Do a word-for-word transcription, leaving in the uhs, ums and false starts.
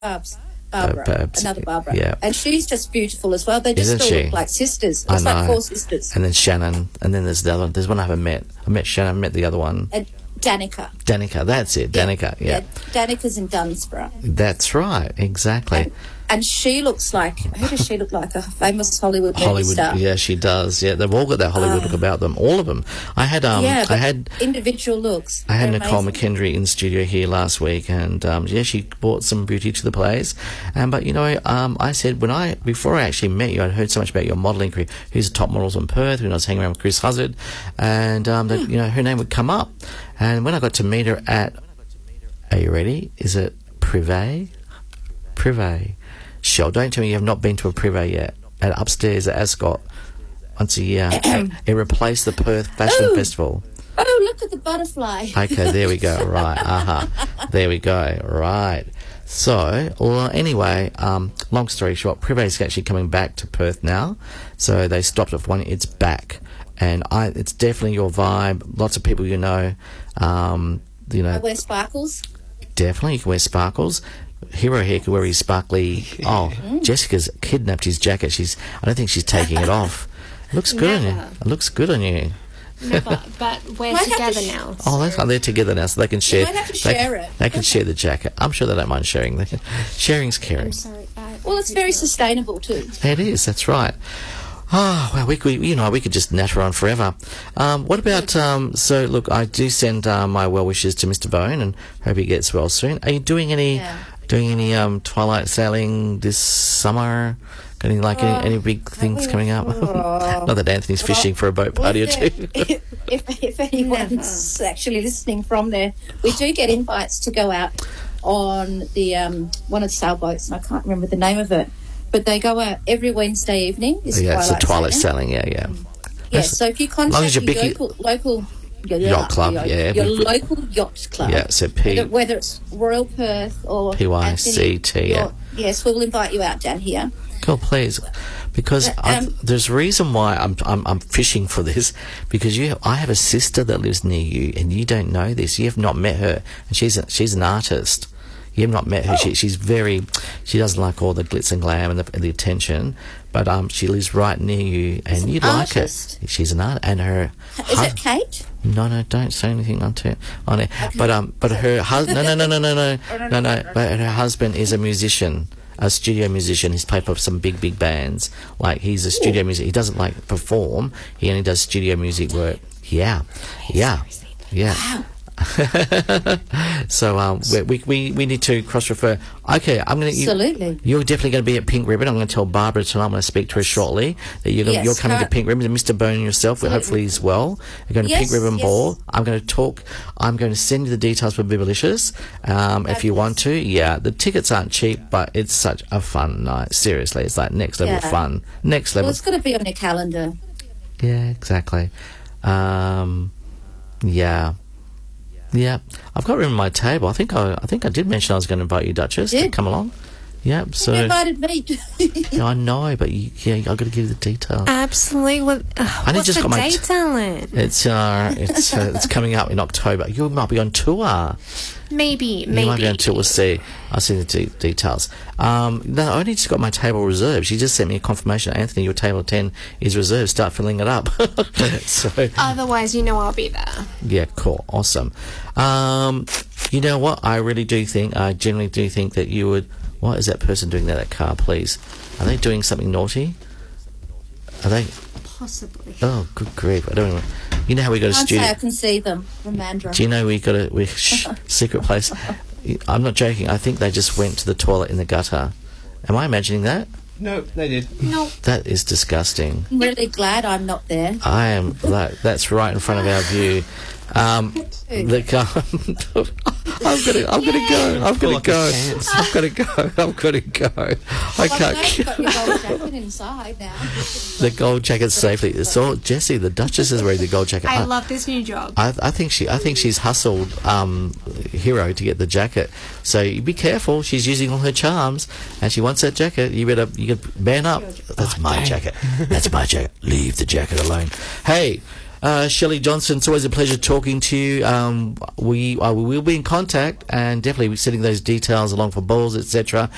Barb's. Barbara, Babs, another Barbara. yeah. And she's just beautiful as well. They just Isn't all she? look like sisters. I It's like know. four sisters. And then Shannon, and then there's the other one. There's one I haven't met. I met Shannon, I met the other one. And Danica. Danica, that's it, Danica, yeah. Danica's in Dunsborough. That's right, exactly. And, and she looks like, who does she look like? A famous Hollywood movie Hollywood, star. yeah, she does. Yeah, they've all got that Hollywood look about them. All of them. I had, um, yeah, but I had, individual looks. I had They're Nicole amazing. McKendry in studio here last week, and um, yeah, she brought some beauty to the place. And but you know, um, I said when I before I actually met you, I'd heard so much about your modelling career. Who's the top models in Perth? When I was hanging around with Chris Huzzard, and um, that, you know, her name would come up. And when I got to meet her at, are you ready? Is it Privé? Privé. Sure, don't tell me you have not been to a Privé yet. At upstairs at Ascot, once a year. It replaced the Perth Fashion Ooh. Festival. Oh, look at the butterfly. Okay, there we go. Right, uh-huh. There we go. Right. So, well, anyway, um, long story short, Privé is actually coming back to Perth now. So they stopped it for one. It's back. And I, it's definitely your vibe. Lots of people you know. Um, you know, I wear sparkles. definitely you can wear sparkles. Hero here can wear his sparkly. Oh, Jessica's kidnapped his jacket. She's. I don't think she's taking it off. It looks good on you. Never. It looks good on you. Never, but we're Might have to together sh- now. Oh, that's fine. They're together now, so they can share. might have to they, share it. They can share the jacket. I'm sure they don't mind sharing. They can, sharing's caring. I'm sorry. I, Well, it's very sustainable too. It is. That's right. Oh, well, we could, you know, we could just natter on forever. Um, what about, um, so look, I do send uh, my well wishes to Mister Bone and hope he gets well soon. Are you doing any, Yeah. doing any um, twilight sailing this summer? Got any, like, any, any big things coming up? Not that Anthony's fishing for a boat party or Well, two. if, if, if anyone's actually listening from there, we do get invites to go out on the um, one of the sailboats, and I can't remember the name of it, but they go out every Wednesday evening. Is Yeah, it's the twilight sailing. sailing, yeah, yeah. Yeah, so if you contact as you're your Bicky- local, local your, Yacht club, your, yeah. your We've got- local yacht club, Yeah, so P- whether, whether it's Royal Perth or P Y C T, Anthony, yeah. your- yes, we'll invite you out down here. Cool, please, because Uh, I, um, there's a reason why I'm, I'm I'm fishing for this, because you I have a sister that lives near you, and you don't know this. You have not met her, and she's a, she's an artist. You have not met her. Oh. She, she's very, she doesn't like all the glitz and glam and the, and the attention, but um, she lives right near you, and an you'd like artist? it. She's an art, and her. Is hu- it Kate? No, no, don't say anything on it. On it. But um, but her husband. No, no, no, no, no, no, no, no. But her husband is a musician, a studio musician. He's played for some big, big bands. Like he's a studio music. He doesn't like perform. He only does studio music work. Yeah, yeah, yeah. Wow. So um, we, we we we need to cross refer. Okay, I'm gonna. You, Absolutely. You're definitely going to be at Pink Ribbon. I'm going to tell Barbara tonight. I'm going to speak to her shortly that you're gonna, Yes, you're coming to her- Pink Ribbon. And Mister Bone yourself, well, hopefully as well. You're going to Pink Yes, Ribbon yes. Ball. I'm going to talk. I'm going to send you the details for Bibblicious, um, if you want to. Yeah, the tickets aren't cheap, but it's such a fun night. Seriously, it's like next level Yeah. fun. Next level. Well, it's got to be on your calendar. Yeah, exactly. Um, yeah. Yeah, I've got room at my table. I think I, I think I did mention I was going to invite you, Duchess, to Did? come along. Yeah, so You invited me. yeah, I know, but you, yeah, I got to give you the details. Absolutely. What, uh, only what's just the got my date, t- Alan? It's uh, it's uh, it's coming up in October. You might be on tour. Maybe, You might be on maybe. tour. We'll see. I'll see the de- details. Um, no, I only just got my table reserved. She just sent me a confirmation. Anthony, your table ten is reserved. Start filling it up. So. Otherwise, you know I'll be there. Yeah, cool. Awesome. Um, you know what? I really do think, I generally do think that you would... What is that person doing that, that car, please? Are they doing something naughty? Are they... Possibly. Oh, good grief. I don't know. You know how we got a Can't say studio... I can see them from Mandurah. Do you know we got a we, shh, secret place? I'm not joking. I think they just went to the toilet in the gutter. Am I imagining that? No, they did. No. That is disgusting. I'm really glad I'm not there. I am. That, that's right in front of our view. Um, the car. I'm gonna. I'm gonna go. I'm gonna Like a go. chance. I'm gonna go. I'm gonna go. I Well, I'm glad can't. you've got your gold jacket inside now. The gold jacket safely. It's all Jessie. The Duchess is wearing the gold jacket. I love this new job. I, I think she. I think she's hustled um, Hero to get the jacket. So you be careful. She's using all her charms, and she wants that jacket. You better. You could man up. That's my jacket. That's my jacket. Leave the jacket alone. Hey. Uh, Shelley Johnson, it's always a pleasure talking to you. Um, we, uh, we will be in contact and definitely be sending those details along for balls, et cetera.